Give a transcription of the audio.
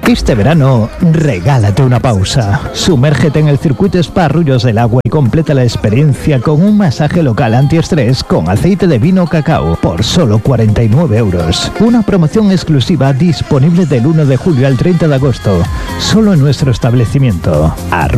Este verano, regálate una pausa. Sumérgete en el circuito Spa Arroyos del Agua y completa la experiencia con un masaje local antiestrés con aceite de vino cacao por solo 49 euros. Una promoción exclusiva disponible del 1 de julio al 30 de agosto, solo en nuestro establecimiento.